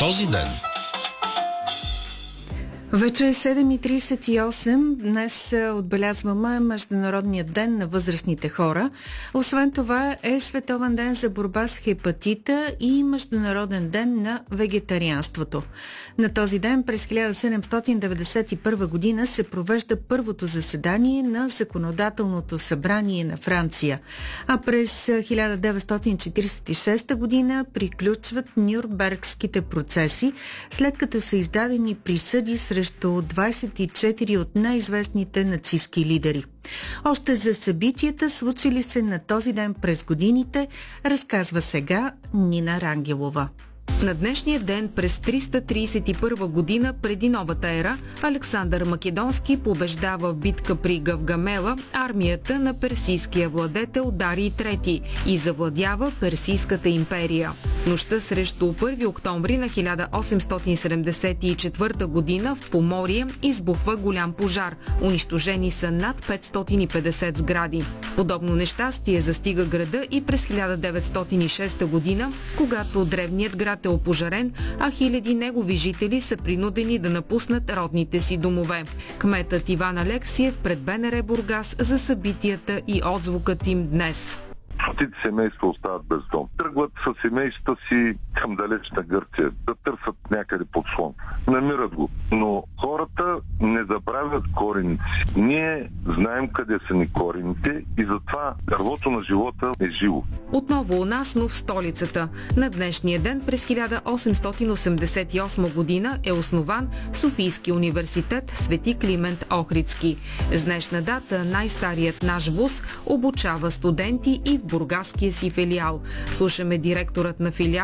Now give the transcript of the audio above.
този ден. Вече е 7:38. Днес отбелязваме Международния ден на възрастните хора. Освен това е Световен ден за борба с хепатита и Международен ден на вегетарианството. На този ден през 1791 година се провежда първото заседание на Законодателното събрание на Франция, а през 1946 година приключват Нюрнбергските процеси, след като са издадени присъди срещу 24 от най-известните нацистки лидери. Още за събитията, случили се на този ден през годините, разказва сега Нина Рангелова. На днешния ден през 331 година преди новата ера Александър Македонски побеждава в битка при Гавгамела армията на персийския владетел Дарий III и завладява Персийската империя. В нощта срещу 1 октомври на 1874 година в Поморие избухва голям пожар. Унищожени са над 550 сгради. Подобно нещастие застига града и през 1906 година, когато древният град е опожарен, а хиляди негови жители са принудени да напуснат родните си домове. Кметът Иван Алексиев пред БНР Бургас за събитията и отзвукът им днес. Стотици семейства остават без дом. Тръгват със семействата си към далечна Гърция, да търсят някъде подслон. Намират го. Но хората не забравят корените си. Ние знаем къде са ни корените и затова дървото на живота е живо. Отново у нас, но в столицата. На днешния ден през 1888 година е основан Софийски университет Свети Климент Охридски. С днешна дата най-старият наш вуз обучава студенти и в бургаския си филиал. Слушаме директорът на филиал